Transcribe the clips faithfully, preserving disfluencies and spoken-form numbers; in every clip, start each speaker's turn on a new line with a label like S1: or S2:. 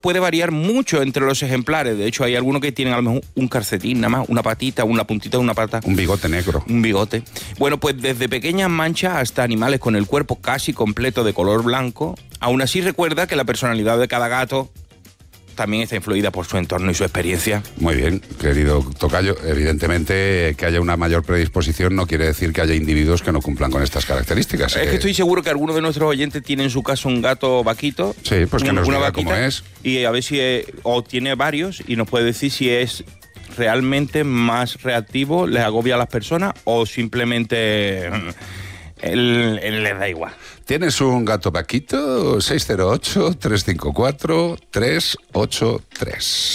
S1: puede variar mucho entre los ejemplares. De hecho, hay algunos que tienen a lo mejor un calcetín nada más, una patita, una puntita de una pata.
S2: Un bigote negro.
S1: Un bigote. Bueno, pues desde pequeñas manchas hasta animales con el cuerpo casi completo de color blanco. Aún así, recuerda que la personalidad de cada gato también está influida por su entorno y su experiencia.
S2: Muy bien, querido tocayo. Evidentemente, que haya una mayor predisposición no quiere decir que haya individuos que no cumplan con estas características.
S1: Es que, que estoy seguro que alguno de nuestros oyentes tiene en su casa un gato vaquito.
S2: Sí, pues que nos diga cómo es.
S1: Y a ver si es, o tiene varios y nos puede decir si es realmente más reactivo, les agobia a las personas o simplemente él, él les da igual.
S2: ¿Tienes un gato vaquito? seis cero ocho, tres cinco cuatro, tres ocho tres.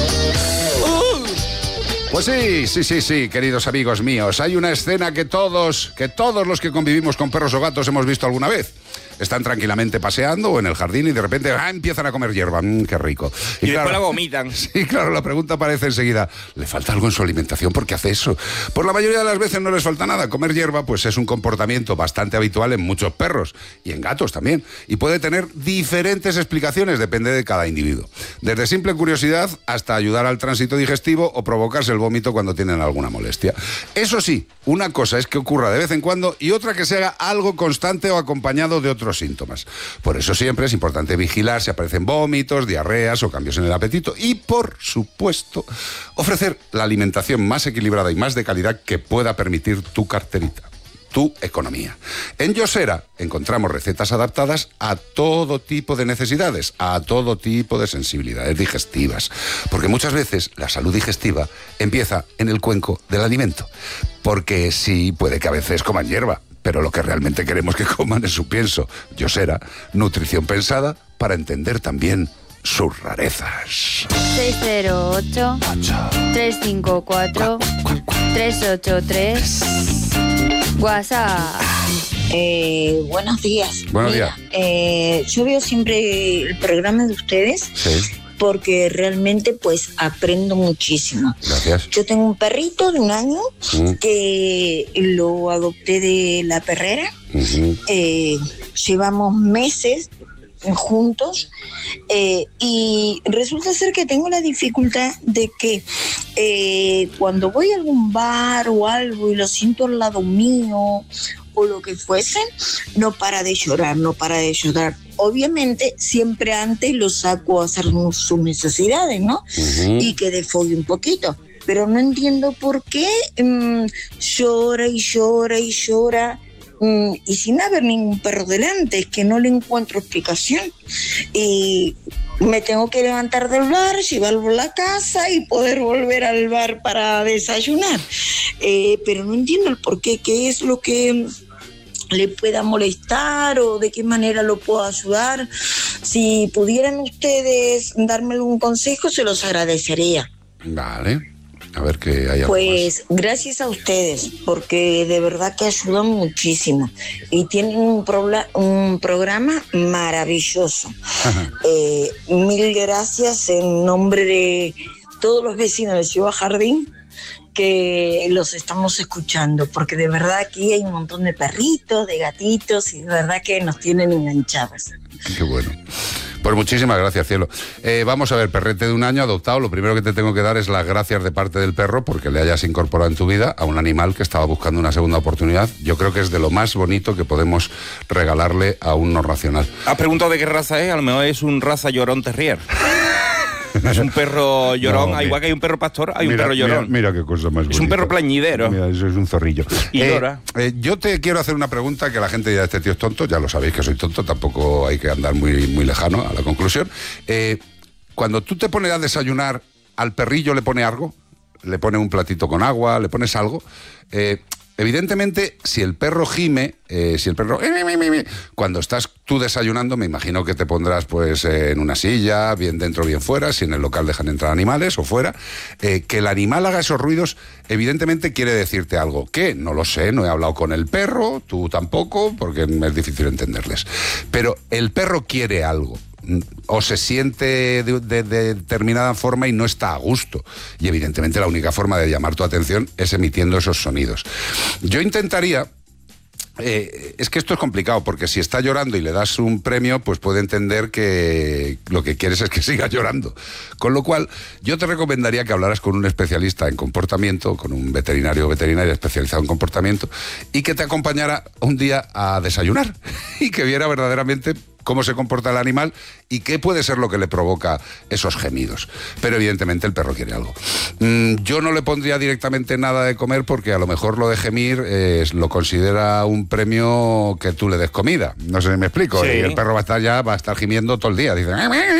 S2: Pues sí, sí, sí, sí, queridos amigos míos. Hay una escena que todos, que todos los que convivimos con perros o gatos hemos visto alguna vez. Están tranquilamente paseando o en el jardín y de repente ah, empiezan a comer hierba. Mmm, qué rico.
S1: Y, y claro, después la vomitan.
S2: Sí, claro, la pregunta aparece enseguida. ¿Le falta algo en su alimentación? ¿Por qué hace eso? Por la mayoría de las veces no les falta nada. Comer hierba pues es un comportamiento bastante habitual en muchos perros y en gatos también. Y puede tener diferentes explicaciones, depende de cada individuo. Desde simple curiosidad hasta ayudar al tránsito digestivo o provocarse el vómito cuando tienen alguna molestia. Eso sí, una cosa es que ocurra de vez en cuando y otra que se haga algo constante o acompañado de otros síntomas. Por eso siempre es importante vigilar si aparecen vómitos, diarreas o cambios en el apetito y, por supuesto, ofrecer la alimentación más equilibrada y más de calidad que pueda permitir tu carterita, tu economía. En Yosera encontramos recetas adaptadas a todo tipo de necesidades, a todo tipo de sensibilidades digestivas, porque muchas veces la salud digestiva empieza en el cuenco del alimento, porque sí, puede que a veces coman hierba, pero lo que realmente queremos que coman es su pienso. Yosera, nutrición pensada para entender también sus rarezas.
S3: seis cero ocho, tres cinco cuatro, tres ocho tres. WhatsApp.
S4: Eh, buenos días.
S2: Buenos
S4: Mira,
S2: días.
S4: Eh, yo veo siempre el programa de ustedes.
S2: Sí.
S4: Porque realmente pues aprendo muchísimo.
S2: Gracias.
S4: Yo tengo un perrito de un año
S2: mm.
S4: que lo adopté de la perrera.
S2: Uh-huh.
S4: Eh, llevamos meses juntos eh, y resulta ser que tengo la dificultad de que eh, cuando voy a algún bar o algo y lo siento al lado mío o lo que fuese, no para de llorar, no para de llorar. Obviamente, siempre antes lo saco a hacer sus necesidades, ¿no?
S2: Uh-huh.
S4: Y que defogue un poquito. Pero no entiendo por qué mmm, llora y llora y llora. Mmm, y sin haber ningún perro delante, es que no le encuentro explicación. Y me tengo que levantar del bar, llevarlo a la casa y poder volver al bar para desayunar. Eh, pero no entiendo el por qué, qué es lo que le pueda molestar o de qué manera lo puedo ayudar. Si pudieran ustedes darme algún consejo, se los agradecería.
S2: Vale. A ver qué hay.
S4: Pues gracias a ustedes, porque de verdad que ayudan muchísimo y tienen un, probla- un programa maravilloso. eh, mil gracias en nombre de todos los vecinos de Ciudad Jardín que los estamos escuchando, porque de verdad aquí hay un montón de perritos, de gatitos y de verdad que nos tienen enganchados.
S2: Qué bueno. Pues muchísimas gracias, cielo. Eh, vamos a ver, perrete de un año adoptado, lo primero que te tengo que dar es las gracias de parte del perro porque le hayas incorporado en tu vida a un animal que estaba buscando una segunda oportunidad. Yo creo que es de lo más bonito que podemos regalarle a un no racional.
S1: ¿Has preguntado de qué raza es? A lo mejor es un raza llorón terrier. Es un perro llorón, no, igual que hay un perro pastor, hay mira, un perro llorón.
S2: Mira, mira qué cosa más bonita.
S1: Es un perro plañidero.
S2: Mira, eso es un zorrillo.
S1: Y
S2: eh,
S1: llora.
S2: Eh, yo te quiero hacer una pregunta que la gente dirá, este tío es tonto, ya lo sabéis que soy tonto, tampoco hay que andar muy, muy lejano a la conclusión. Eh, cuando tú te pones a desayunar, ¿al perrillo le pone algo? ¿Le pone un platito con agua? ¿Le pones algo? Eh... Evidentemente, si el perro gime, eh, si el perro... Cuando estás tú desayunando, me imagino que te pondrás pues eh, en una silla, bien dentro, bien fuera, si en el local dejan entrar animales o fuera. Eh, que el animal haga esos ruidos, evidentemente quiere decirte algo. ¿Qué? No lo sé, no he hablado con el perro, tú tampoco, porque es difícil entenderles. Pero el perro quiere algo. O se siente de, de, de determinada forma y no está a gusto. Y evidentemente la única forma de llamar tu atención es emitiendo esos sonidos. Yo intentaría Eh, es que esto es complicado, porque si está llorando y le das un premio, pues puede entender que lo que quieres es que siga llorando. Con lo cual, yo te recomendaría que hablaras con un especialista en comportamiento, con un veterinario o veterinaria especializado en comportamiento, y que te acompañara un día a desayunar y que viera verdaderamente cómo se comporta el animal y qué puede ser lo que le provoca esos gemidos. Pero evidentemente el perro quiere algo. Mm, yo no le pondría directamente nada de comer, porque a lo mejor lo de gemir eh, lo considera un premio que tú le des comida. No sé si me explico.
S1: Sí.
S2: Y el perro va a estar ya, va a estar gimiendo todo el día. Dice,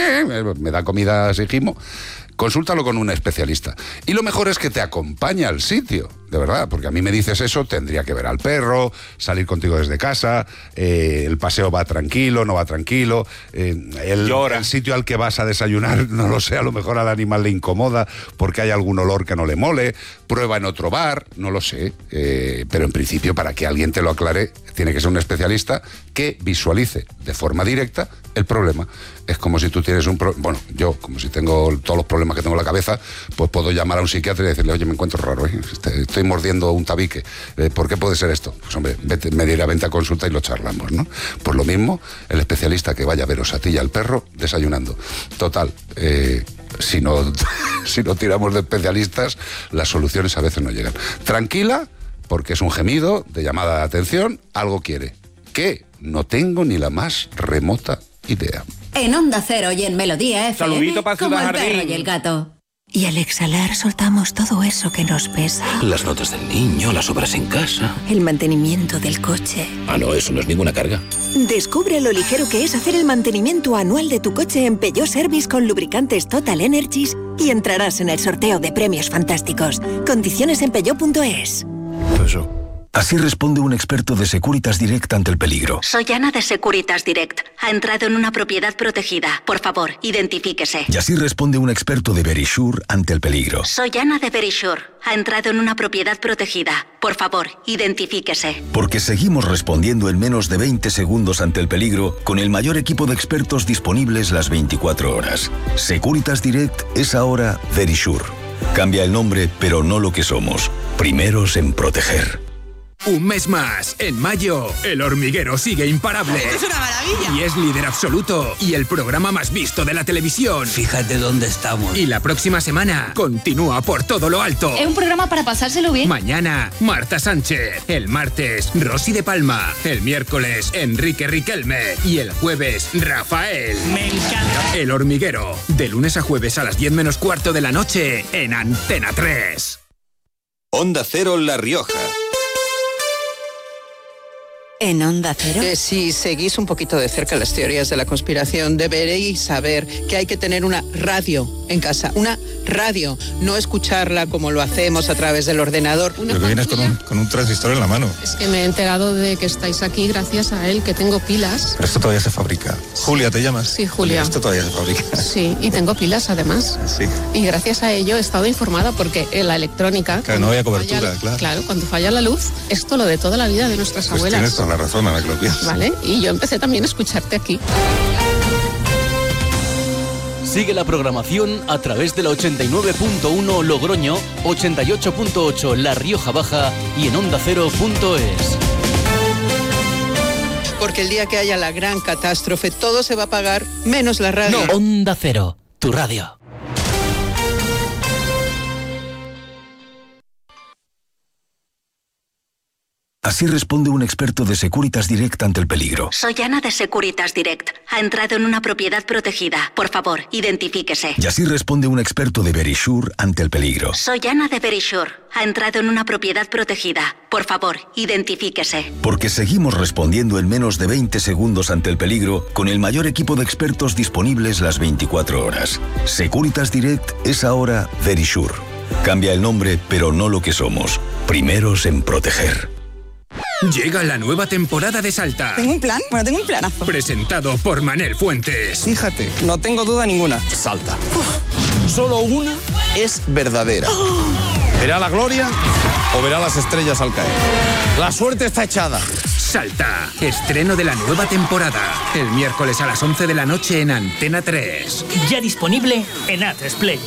S2: me da comida si gimo. Consúltalo con un especialista. Y lo mejor es que te acompañe al sitio, de verdad, porque a mí me dices eso, tendría que ver al perro, salir contigo desde casa, eh, el paseo va tranquilo, no va tranquilo, eh, el, el sitio al que vas a desayunar, no lo sé, a lo mejor al animal le incomoda porque hay algún olor que no le mole, prueba en otro bar, no lo sé, eh, pero en principio, para que alguien te lo aclare, tiene que ser un especialista que visualice de forma directa el problema. Es como si tú tienes un pro... bueno, yo, como si tengo todos los problemas que tengo en la cabeza, pues puedo llamar a un psiquiatra y decirle, oye, me encuentro raro, ¿eh? estoy mordiendo un tabique, eh, ¿por qué puede ser esto? Pues hombre, vete, me dirá, vente a consulta y lo charlamos, ¿no? Pues lo mismo, el especialista que vaya a veros a ti y al perro desayunando. Total, eh, si no, si no tiramos de especialistas, las soluciones a veces no llegan. Tranquila, porque es un gemido de llamada de atención, algo quiere. ¿Qué? No tengo ni la más remota idea.
S5: En Onda Cero y en Melodía F M,
S1: Saludito para
S5: como
S1: Ciudad
S5: el perro
S1: Jardín.
S5: y el gato. Y al exhalar soltamos todo eso que nos pesa.
S6: Las notas del niño, las obras en casa.
S5: El mantenimiento del coche.
S6: Ah, no, eso no es ninguna carga.
S5: Descubre lo ligero que es hacer el mantenimiento anual de tu coche en Peugeot Service con lubricantes Total Energies y entrarás en el sorteo de premios fantásticos. Condiciones en peugeot punto es.
S7: Eso. Así responde un experto de Securitas Direct ante el peligro.
S8: Soy Ana de Securitas Direct. Ha entrado en una propiedad protegida. Por favor, identifíquese.
S7: Y así responde un experto de Verisure ante el peligro.
S8: Soy Ana de Verisure. Ha entrado en una propiedad protegida. Por favor, identifíquese.
S7: Porque seguimos respondiendo en menos de veinte segundos ante el peligro con el mayor equipo de expertos disponibles las veinticuatro horas. Securitas Direct es ahora Verisure. Cambia el nombre, pero no lo que somos. Primeros en proteger.
S9: Un mes más, en mayo, El Hormiguero sigue imparable.
S10: ¡Esto es una maravilla!
S9: Y es líder absoluto y el programa más visto de la televisión.
S10: Fíjate dónde estamos.
S9: Y la próxima semana continúa por todo lo alto.
S11: Es un programa para pasárselo bien.
S9: Mañana, Marta Sánchez. El martes, Rosy de Palma. El miércoles, Enrique Riquelme. Y el jueves, Rafael.
S10: Me encanta.
S9: El Hormiguero, de lunes a jueves a las diez menos cuarto de la noche en Antena tres.
S12: Onda Cero La Rioja.
S5: ¿En Onda Cero?
S13: Eh, si seguís un poquito de cerca las teorías de la conspiración, deberéis saber que hay que tener una radio en casa. Una radio, no escucharla como lo hacemos a través del ordenador.
S14: Lo que vienes con un, con un transistor en la mano.
S15: Es que me he enterado de que estáis aquí gracias a él, que tengo pilas.
S14: Pero esto todavía se fabrica. Julia, ¿te llamas?
S15: Sí, Julia.
S14: Esto todavía se fabrica.
S15: Sí, y tengo pilas además.
S14: Sí.
S15: Y gracias a ello he estado informada porque en la electrónica...
S14: Claro, no había cobertura,
S15: falla,
S14: claro.
S15: Claro, cuando falla la luz, esto lo de toda la vida de nuestras
S14: Pues
S15: abuelas.
S14: tienes toda la razón, Ana, que lo piensas.
S15: Vale, y yo empecé también a escucharte aquí.
S16: Sigue la programación a través de la ochenta y nueve punto uno Logroño, ochenta y ocho punto ocho La Rioja Baja y en onda cero punto es.
S13: Porque el día que haya la gran catástrofe, todo se va a apagar, menos la radio.
S16: No, Onda Cero, tu radio.
S7: Así responde un experto de Securitas Direct ante el peligro.
S8: Soy Ana de Securitas Direct. Ha entrado en una propiedad protegida. Por favor, identifíquese.
S7: Y así responde un experto de Verisure ante el peligro.
S8: Soy Ana de Verisure. Ha entrado en una propiedad protegida. Por favor, identifíquese.
S7: Porque seguimos respondiendo en menos de veinte segundos ante el peligro con el mayor equipo de expertos disponibles las veinticuatro horas. Securitas Direct es ahora Verisure. Cambia el nombre, pero no lo que somos. Primeros en proteger.
S9: Llega la nueva temporada de Salta.
S17: ¿Tengo un plan? Bueno, tengo un planazo.
S9: Presentado por Manel Fuentes.
S18: Fíjate, no tengo duda ninguna. Salta. Uf. Solo una es verdadera. Oh. ¿Verá la gloria o verá las estrellas al caer? La suerte está echada.
S9: Salta. Estreno de la nueva temporada. El miércoles a las once de la noche en Antena tres.
S19: Ya disponible en A tres Play.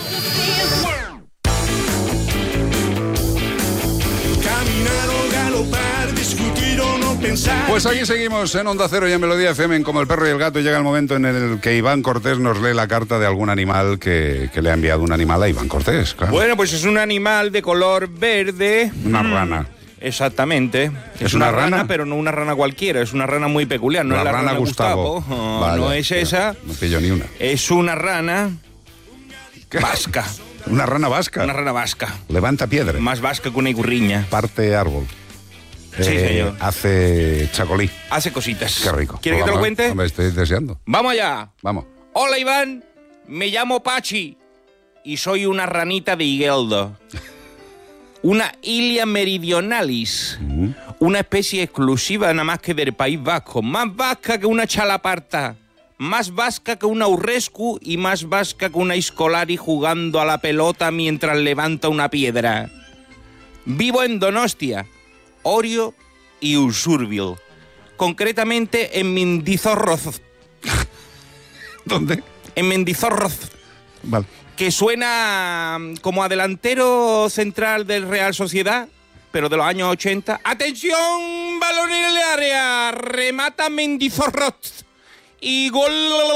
S20: Caminar o galopar, discutir o no
S11: pensar.
S2: Pues aquí seguimos en Onda Cero y en Melodía F M, en Como el Perro y el Gato. Llega el momento en el que Iván Cortés nos lee la carta de algún animal que, que le ha enviado un animal a Iván Cortés. Claro.
S1: Bueno, pues es un animal de color verde.
S2: Una rana.
S1: Exactamente.
S2: ¿Es,
S1: es
S2: una,
S1: una rana,
S2: rana?
S1: Pero no una rana cualquiera, es una rana muy peculiar. No
S2: la
S1: es la
S2: rana,
S1: rana
S2: Gustavo.
S1: Gustavo. No,
S2: Vaya,
S1: no es esa.
S2: No pillo ni una.
S1: Es una rana vasca.
S2: Una rana vasca.
S1: Una rana vasca.
S2: Levanta piedra.
S1: Más vasca que una igurriña.
S2: Parte árbol.
S1: Sí,
S2: eh,
S1: señor.
S2: Hace chacolí.
S1: Hace cositas.
S2: Qué rico.
S1: ¿Quieres
S2: Pues
S1: que te lo
S2: vamos,
S1: cuente?
S2: Me estoy deseando.
S1: Vamos allá.
S2: Vamos.
S1: Hola, Iván. Me llamo Pachi y soy una ranita de Igueldo. Una Ilia meridionalis.
S2: Mm.
S1: Una especie exclusiva nada más que del País Vasco. Más vasca que una chalaparta. Más vasca que una urrescu y más vasca que una iscolari jugando a la pelota mientras levanta una piedra. Vivo en Donostia, Orio y Usurbil. Concretamente en Mendizorroz.
S2: ¿Dónde?
S1: En Mendizorroz.
S2: Vale.
S1: Que suena como a delantero central del Real Sociedad, pero de los años ochenta. ¡Atención! Balón en el área. Remata Mendizorroz. Y gol.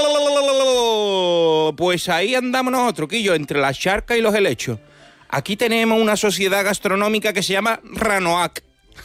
S1: Pues ahí andamos nosotros, Quillo, entre la charca y los helechos. Aquí tenemos una sociedad gastronómica que se llama Ranoac,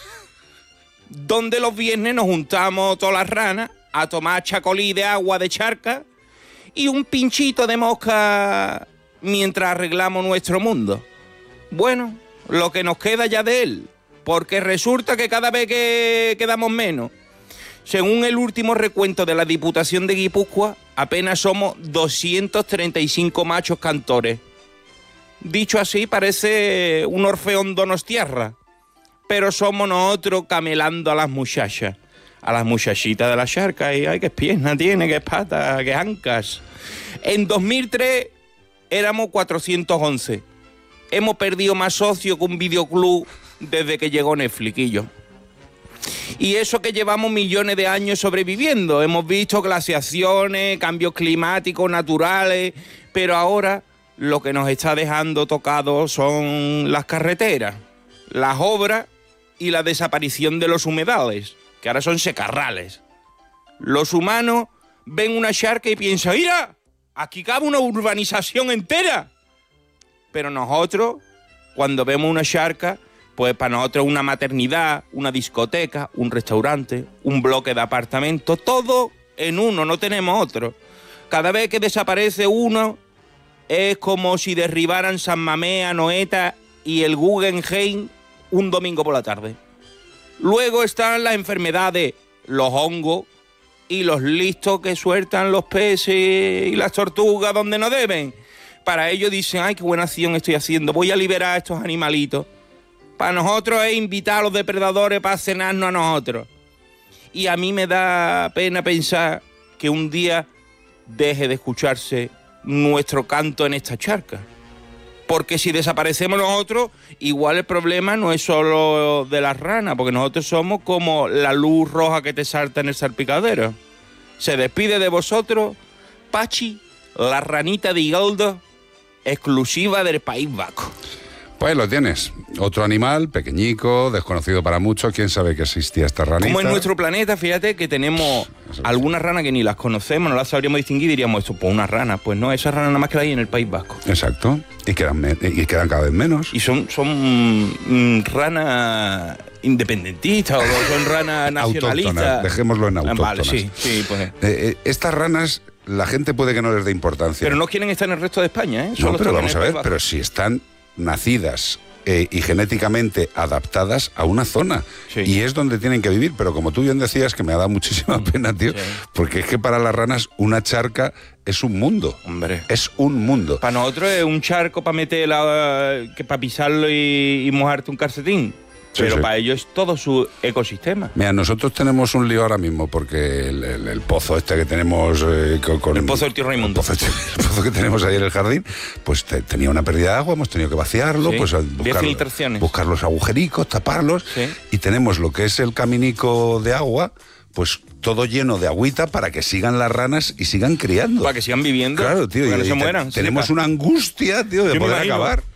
S1: donde los viernes nos juntamos todas las ranas a tomar chacolí de agua de charca y un pinchito de mosca mientras arreglamos nuestro mundo. Bueno, lo que nos queda ya de él, porque resulta que cada vez que quedamos menos. Según el último recuento de la Diputación de Guipúzcoa, apenas somos doscientos treinta y cinco machos cantores. Dicho así, parece un Orfeón donostiarra, pero somos nosotros camelando a las muchachas, a las muchachitas de la charca, y ay, qué pierna tiene, qué pata, qué ancas. En dos mil tres éramos cuatrocientos once. Hemos perdido más socios que un videoclub desde que llegó Netflixillo. Y eso que llevamos millones de años sobreviviendo. Hemos visto glaciaciones, cambios climáticos naturales, pero ahora lo que nos está dejando tocados son las carreteras, las obras y la desaparición de los humedales, que ahora son secarrales. Los humanos ven una charca y piensan, ¡mira! Aquí cabe una urbanización entera. Pero nosotros, cuando vemos una charca, pues para nosotros una maternidad, una discoteca, un restaurante, un bloque de apartamentos, todo en uno, no tenemos otro. Cada vez que desaparece uno, es como si derribaran San Mamés, Anoeta y el Guggenheim un domingo por la tarde. Luego están las enfermedades, los hongos y los listos que sueltan los peces y las tortugas donde no deben. Para ellos dicen, ay, qué buena acción estoy haciendo, voy a liberar a estos animalitos. Para nosotros es invitar a los depredadores para cenarnos a nosotros. Y a mí me da pena pensar que un día deje de escucharse nuestro canto en esta charca. Porque si desaparecemos nosotros, igual el problema no es solo de las ranas, porque nosotros somos como la luz roja que te salta en el salpicadero. Se despide de vosotros, Pachi, la ranita de Igueldo, exclusiva del País Vasco.
S2: Pues lo tienes. Otro animal, pequeñico, desconocido para muchos. ¿Quién sabe que existía esta ranita?
S1: Como en nuestro planeta, fíjate que tenemos algunas ranas que ni las conocemos, no las sabríamos distinguir, diríamos, esto, pues una rana. Pues no, esas ranas nada más que las hay en el País Vasco.
S2: Exacto. Y quedan, me- y quedan cada vez menos.
S1: Y son, son mm, ranas independentistas o son ranas nacionalistas.
S2: Autóctonas. Dejémoslo en autóctonas.
S1: Vale, sí, sí, pues.
S2: Eh, eh, estas ranas, la gente puede que no les dé importancia.
S1: Pero no quieren estar en el resto de España, ¿eh? Solo
S2: No, pero
S1: están en
S2: vamos
S1: el
S2: a ver,
S1: País Vasco.
S2: pero si están nacidas eh, y genéticamente adaptadas a una zona.
S1: Sí.
S2: Y es donde tienen que vivir. Pero como tú bien decías, que me ha dado muchísima pena, tío,
S1: Sí.
S2: porque es que para las ranas una charca es un mundo.
S1: Hombre.
S2: Es un mundo.
S1: Para nosotros es un charco para meter la, que para pisarlo y, y mojarte un calcetín.
S2: Sí,
S1: Pero
S2: sí.
S1: para ellos es todo su ecosistema.
S2: Mira, nosotros tenemos un lío ahora mismo porque el, el- el pozo este que tenemos eh, con, con-
S1: El pozo del tío Raimundo.
S2: El pozo, el pozo que tenemos ahí en el jardín, pues te- tenía una pérdida de agua, hemos tenido que vaciarlo,
S1: Sí,
S2: pues a
S1: diez
S2: buscar,
S1: filtraciones.
S2: buscar los agujericos, taparlos,
S1: Sí.
S2: y tenemos lo que es el caminico de agua, pues todo lleno de agüita para que sigan las ranas y sigan criando.
S1: Para que sigan viviendo.
S2: Claro, tío,
S1: para que
S2: y-
S1: no se
S2: y te-
S1: mueran.
S2: tenemos
S1: sí,
S2: una angustia, tío, de
S1: Yo me
S2: poder
S1: imagino,
S2: acabar.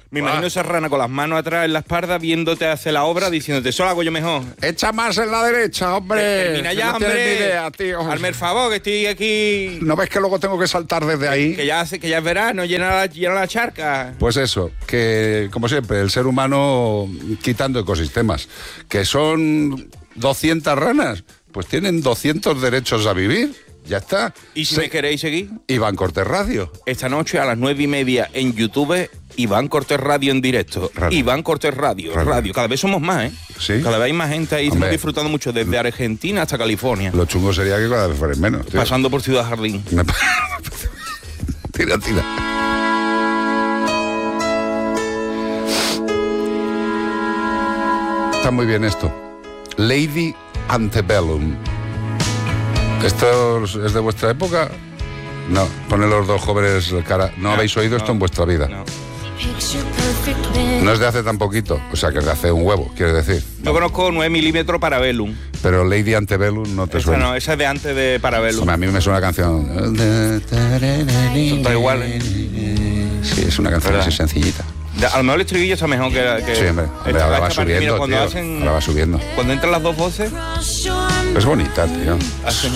S1: Me imagino esa rana con las manos atrás en la espalda viéndote hacer la obra diciéndote, eso lo hago yo mejor.
S2: Echa más en la derecha, hombre.
S1: Termina ya,
S2: no
S1: hombre.
S2: tienes ni idea, tío.
S1: Hazme el favor, que estoy aquí.
S2: ¿No ves que luego tengo que saltar desde ahí?
S1: Que ya hace, que ya es verano, llena la, llena la charca.
S2: Pues eso, que como siempre, el ser humano quitando ecosistemas, que son doscientas ranas, pues tienen doscientos derechos a vivir. Ya está.
S1: ¿Y si
S2: Se...
S1: me queréis seguir?
S2: Iván Cortés Radio.
S1: Esta noche a las nueve y media en YouTube, Iván Cortés Radio en directo. Radio. Iván Cortés Radio, Radio, Radio. Cada vez somos más, ¿eh?
S2: Sí.
S1: Cada vez hay más gente ahí.
S2: Hombre.
S1: Estamos disfrutando mucho desde Argentina hasta California.
S2: Lo chungo sería que cada vez fueran menos, tío.
S1: Pasando por Ciudad Jardín.
S2: Tira, tira. Está muy bien esto. Lady Antebellum. ¿Esto es de vuestra época? No, ponen los dos jóvenes cara. ¿No, no habéis oído no, esto en vuestra vida?
S1: No.
S2: No es de hace tan poquito, o sea que es de hace un huevo, quiere decir.
S1: Yo conozco nueve milímetros Parabellum.
S2: Pero Lady Antebellum no te
S1: esa
S2: suena.
S1: No, esa es de antes de Parabellum.
S2: Hombre, a mí me suena una canción.
S1: Está igual, ¿eh?
S2: Sí, es una canción así sencillita.
S1: A lo mejor el estribillo está mejor que... que
S2: sí, hombre, hombre ahora va subiendo,
S1: mira, cuando
S2: tío.
S1: Hacen,
S2: ahora va subiendo.
S1: Cuando entran las dos voces...
S2: Es bonita, tío.
S1: Hacen,